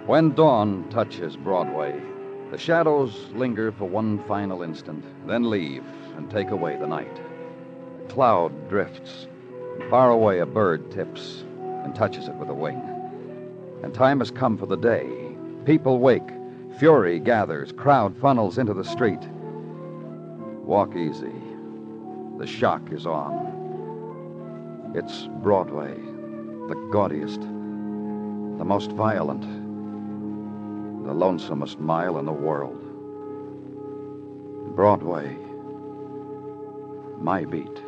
When dawn touches Broadway, the shadows linger for one final instant, then leave and take away the night. A cloud drifts, and far away a bird tips and touches it with a wing. And time has come for the day. People wake, fury gathers, crowd funnels into the street. Walk easy. The shock is on. It's Broadway, the gaudiest, the most violent, the lonesomest mile in the world. Broadway, my beat.